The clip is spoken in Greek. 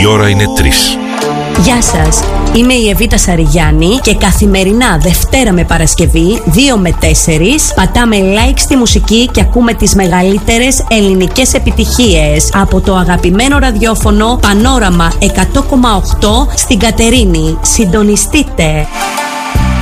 Η ώρα είναι 3. Γεια σας, είμαι η Εβίτα Σαριγιάννη και καθημερινά Δευτέρα με Παρασκευή 2 με 4 πατάμε like στη μουσική και ακούμε τις μεγαλύτερες ελληνικές επιτυχίες από το αγαπημένο ραδιόφωνο Πανόραμα 100,8 στην Κατερίνη. Συντονιστείτε!